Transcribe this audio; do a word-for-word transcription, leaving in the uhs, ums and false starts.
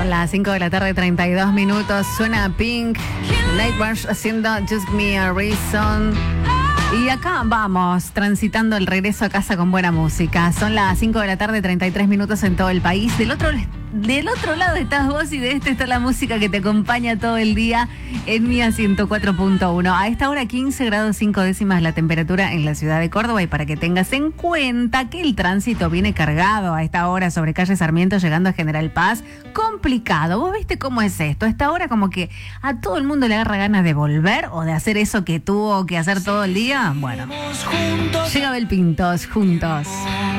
Son las cinco de la tarde, treinta y dos minutos. Suena Pink, Nightwish haciendo Just Me a Reason. Y acá vamos, transitando el regreso a casa con buena música. Son las cinco de la tarde, treinta y tres minutos en todo el país. Del otro, del otro lado estás vos y de este está la música que te acompaña todo el día en Mía ciento cuatro punto uno. A esta hora quince grados cinco décimas la temperatura en la ciudad de Córdoba. Y para que tengas en cuenta que el tránsito viene cargado a esta hora sobre calle Sarmiento llegando a General Paz. Complicado. ¿Vos viste cómo es esto? A esta hora como que a todo el mundo le agarra ganas de volver o de hacer eso que tuvo que hacer todo el día. Bueno, llega Bel Pintos, juntos.